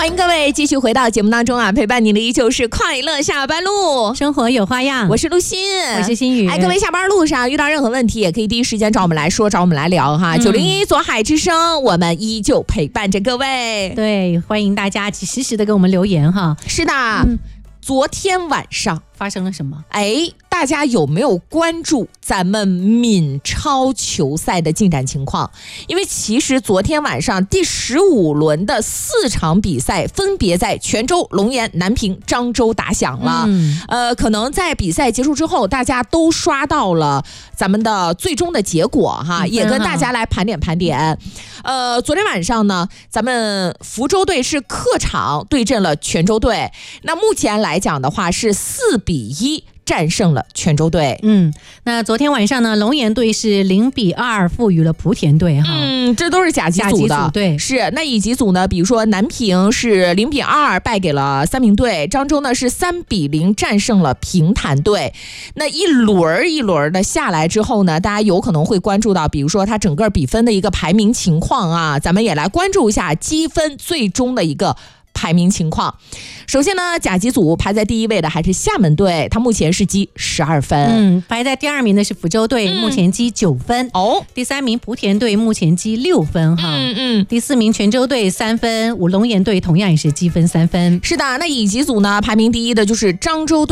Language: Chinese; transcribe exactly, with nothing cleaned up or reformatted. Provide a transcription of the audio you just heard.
欢迎各位继续回到节目当中啊，陪伴您的依旧是快乐下班路， 生活有花样。 我是陆欣， 我是心雨。 哎，各位下班路上遇到任何问题，也可以第一时间找我们来说，找我们来聊哈。九零一左海之声，我们依旧陪伴着各位。 对，欢迎大家实时的给我们留言哈。 是的，嗯、昨天晚上发生了什么？ 哎，大家有没有关注咱们闽超球赛的进展情况？因为其实昨天晚上第十五轮的四场比赛分别在泉州、龙岩、南平、漳州打响了。嗯、呃，可能在比赛结束之后，大家都刷到了咱们的最终的结果哈，嗯、也跟大家来盘点盘点。呃，昨天晚上呢，咱们福州队是客场对阵了泉州队，那目前来讲的话是四比一。战胜了泉州队。 嗯，那昨天晚上呢，龙岩队是零比二负于了莆田队哈。 嗯，这都是甲级组的。 甲级组对， 是那乙级组呢，比如说南平是零比二败给了三明队，漳州呢是三比零战胜了平潭队。那一轮一轮的下来之后呢，大家有可能会关注到，比如说它整个比分的一个排名情况啊，咱们也来关注一下积分最终的一个排名情况。首先呢，甲级组排在第一位的还是厦门队，它目前是积十二分。 嗯，排在第二名的是福州队，嗯、目前积九分。 哦， 第三名莆田队目前积六分哈。 嗯嗯。 第四名泉州队三分，五龙岩队同样也是积分三分。 是的，那乙级组呢，排名第一的就是漳州队。